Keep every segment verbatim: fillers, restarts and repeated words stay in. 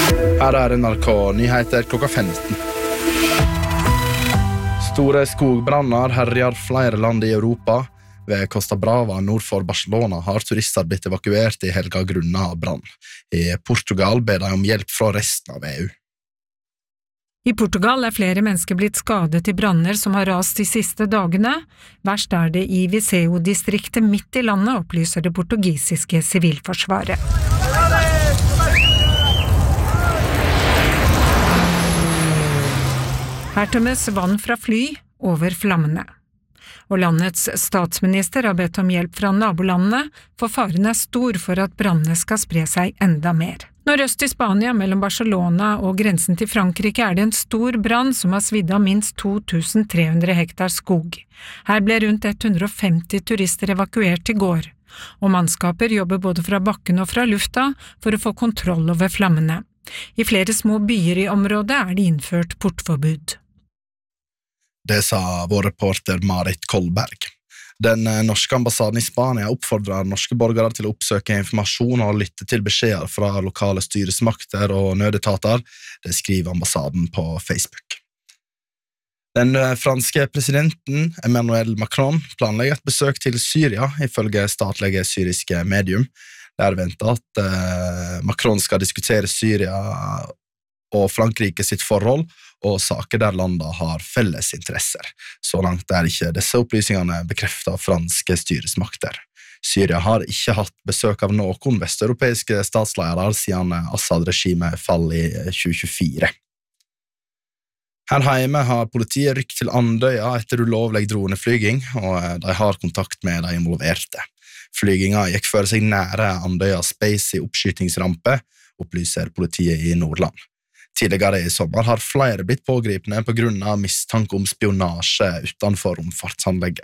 Her er N R K nyheter klokka femten. Store skogbranner herjer flere land i Europa. Ved Costa Brava nord for Barcelona har turister blitt evakuert i helga grunnet brann. I Portugal ber de om hjelp fra resten av E U. I Portugal er flere mennesker blitt skadet i branner som har rast de siste dagene. Verst er det i Viseu-distriktet midt i landet, opplyser det portugisiske sivilforsvaret. Her tømmes vann fra fly over flammene. Og landets statsminister har bedt om hjelp fra nabolandene, for faren er stor for at brannene skal spre seg enda mer. Nordøst i Spania, mellom Barcelona og grensen til Frankrike, er det en stor brann som har svidd av minst to tusen tre hundre hektar skog. Her ble rundt hundre og femti turister evakuert i går, og mannskaper jobber både fra bakken og fra lufta for å få kontroll over flammene. I flere små byer i området er det innført portforbud. Det sa vår reporter Marit Kolberg. Den norske ambassaden i Spania oppfordrer norske borgere til å oppsøke informasjon og lytte til beskjeder fra lokale styresmakter og nødetater. Det skriver ambassaden på Facebook. Den franske presidenten Emmanuel Macron planlegger et besøk til Syria, ifølge statlige syriske medium. Det er ventet at Macron skal diskutere Syria og Frankrike sitt forhold, og saker der landet har felles interesser. Så langt er ikke disse opplysningene bekreftet av franske styresmakter. Syria har ikke hatt besøk av noen vesteuropeiske statsledere siden Assad-regimet fall i tjue tjuefire. Her hjemme har politiet rykt til Andøya etter ulovlig droneflyging, og de har kontakt med de involverte. Flyginga gikk for seg nære Andøya Space i oppskytingsrampe, opplyser politiet i Nordland. Tidligere i sommer har flere blitt pågripne på grunn av mistanke om spionasje utenfor romfartsanlegget.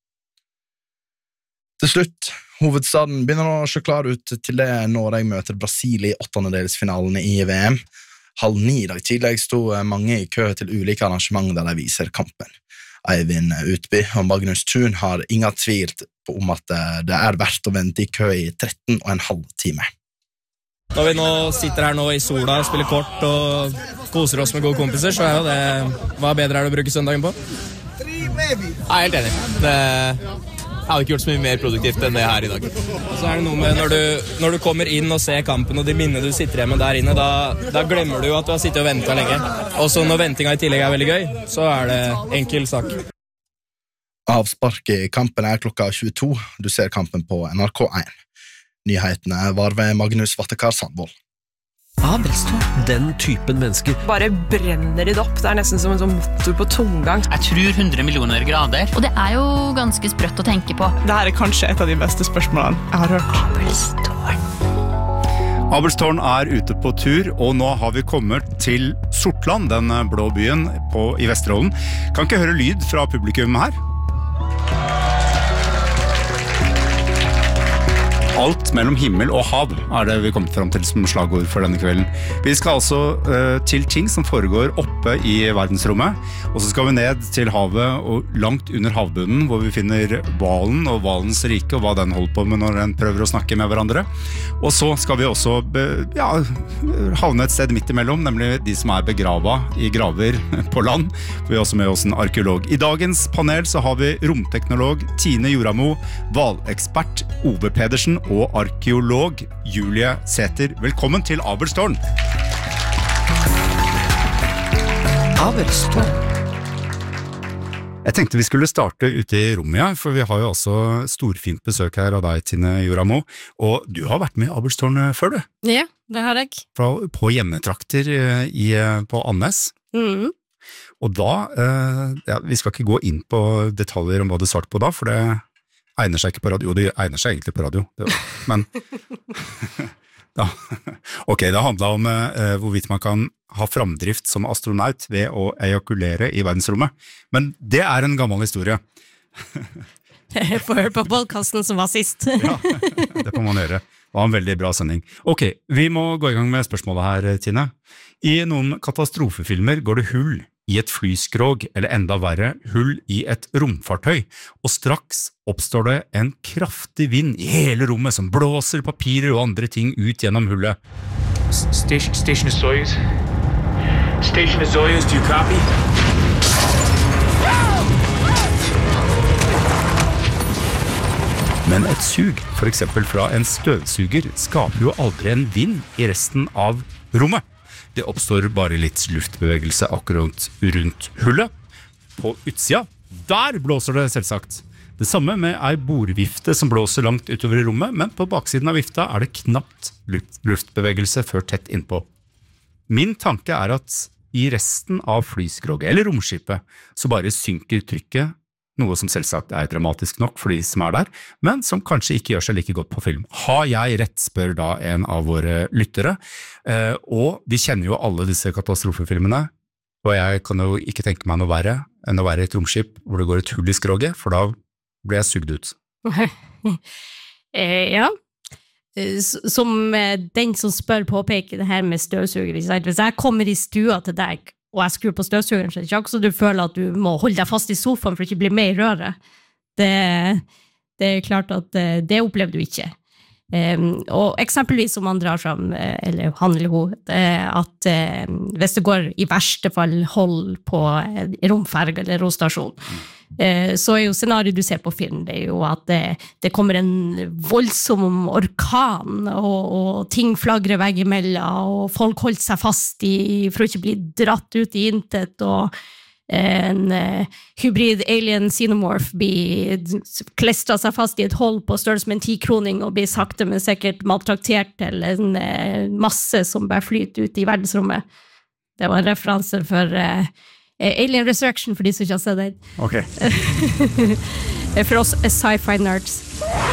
Til slutt, hovedstaden begynner å se klar ut til det Norge møter Brasil i åttendedelsfinalen i V M. Halv ni dag tidlig sto mange i kø til ulike arrangement der de viser kampen. Eivind Utby og Magnus Thun har ingen tvil om at det er verdt å vente i kø i tretten og en halv time. Når vi nå sitter her nå i sola og spiller kort og koser oss med gode kompiser, så er jo det, hva bedre er det å bruke søndagen på? Jeg er helt enig. Det, jeg hadde ikke gjort så mye mer produktivt enn det her i dag. Og så er det noe med når du, når du kommer inn og ser kampen og de minnene du sitter hjemme der inne, da, da glemmer du jo at du har sittet og ventet lenge. Og så når ventinga i tillegg er veldig gøy, så er det enkel sak. Avspark i kampen er klokka tjueto. Du ser kampen på N R K én. Nyhetene var ved Magnus Vattekar Sandvold. Abelstå, den typen mennesker. Bare brenner det opp, det er nesten som en sånn motor på tomgang. Jeg tror hundre millioner grader. Og det er jo ganske sprøtt å tenke på. Dette er kanskje et av de beste spørsmålene jeg har hørt. Abelstårn. Abelstårn er ute på tur, og nå har vi kommet til Sortland, den blå byen på, i Vesterålen. Kan ikke høre lyd fra publikum her? Alt mellom himmel og hav er det vi kommet frem til som slagord for denne kvelden. Vi skal altså uh, til ting som foregår oppe i verdensrommet, og så skal vi ned til havet og langt under havbunnen, hvor vi finner hvalen og hvalens rike, og hva den holder på med når den prøver å snakke med hverandre. Og så skal vi også be, ja, havne et sted midt imellom, nemlig de som er begravet i graver på land. Vi har også med oss en arkeolog. I dagens panel så har vi romteknolog Tine Joramo, hvalekspert Ove Pedersen og arkeolog Julie Sæther. Velkommen til Abelstårn. Abelstårn. Jeg tenkte vi skulle starte ute i rommet, ja, for vi har jo også storfint besøk her av deg, Tine Joramo. Og du har vært med i Abelstårn før, du? Ja, det har jeg. Fra, på hjemmetrakter i, på Annes. Mhm. Og da, ja, vi skal ikke gå inn på detaljer om hva du svarte på da, for det egner seg ikke på radio. Jo, det egner seg egentlig på radio. Det, men ja. Ok, det handler om uh, hvorvidt man kan ha framdrift som astronaut ved å ejakulere i verdensrommet. Men det er en gammel historie. Jeg får høre på podcasten som var sist. Ja, det får man gjøre. Det var en veldig bra sending. Ok, vi må gå i gang med spørsmålet her, Tine. I noen katastrofefilmer går det hull i et flyskrog, eller enda verre, hull i et romfartøy, og straks oppstår det en kraftig vind i hele rommet som blåser papirer og andre ting ut gjennom hullet. Station, station is Soyuz. Station is Soyuz, do you copy? Men et sug, for eksempel fra en støvsuger, skaper jo aldri en vind i resten av rommet. Det oppstår bare litt luftbevegelse akkurat rundt hullet. På utsida, der blåser det selvsagt. Det samme med ei bordvifte som blåser langt utover i rommet, men på baksiden av vifta er det knapt luftbevegelse før tett innpå. Min tanke er at i resten av flyskroget, eller romskipet, så bare synker trykket, noe som selvsagt er dramatisk nok for de som er der, men som kanskje ikke gjør seg like godt på film. Har jeg rett, spør da en av våre lyttere, eh, og vi kjenner jo alle disse katastrofefilmene, og jeg kan jo ikke tenke meg noe verre enn å være i et romskip hvor det går et hull i skroget, for da blir jeg sugd ut. eh, ja, som den som spør påpeker det her med støvsuger, hvis jeg kommer i stua til deg, og jeg skrur på støvsugeren, så det er ikke akkurat så du føler at du må holde deg fast i sofaen for ikke bli med i røret. Det, det er klart at det opplever du ikke. Um, og eksempelvis som man drar fram, eller han eller hun, at um, hvis det går i verste fall hold på romferg eller romstasjon, uh, så er jo scenariet du ser på film, det er jo at det, det kommer en voldsom orkan, og, og ting flagrer veggimellom, og folk holder seg fast i, for å ikke bli dratt ut i intet, og en uh, hybrid alien xenomorph blir klestret seg fast i et hold på størrelse med en tikroning og blir sakte men sikkert maltraktert til en uh, masse som bare flyter ut i verdensrommet. Det var en referanse for uh, Alien Resurrection for de som ikke har sett det. Ok. For oss sci-fi nerds.